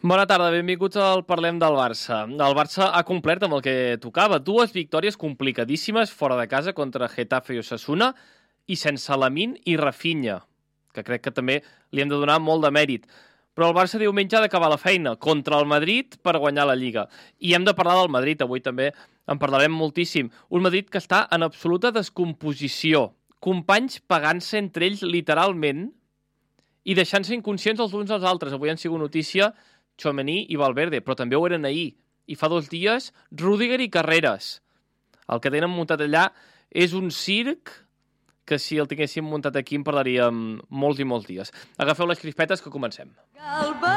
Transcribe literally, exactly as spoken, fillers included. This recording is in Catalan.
Bona tarda, benvinguts al Parlem del Barça. El Barça ha complert amb el que tocava. Dues victòries complicadíssimes fora de casa contra Getafe i Osasuna i sense Lamine i Rafinha, que crec que també li hem de donar molt de mèrit. Però el Barça diumenge ha d'acabar la feina contra el Madrid per guanyar la Lliga. I hem de parlar del Madrid, avui també en parlarem moltíssim. Un Madrid que està en absoluta descomposició. Companys pagant-se entre ells literalment i deixant-se inconscients els uns als altres. Avui han sigut notícia Tchouaméni i Valverde, però també ho eren ahir. I fa dos dies, Rüdiger i Carreras. El que tenen muntat allà és un circ que si el tinguéssim muntat aquí en parlaríem molts i molts dies. Agafeu les crispetes que comencem.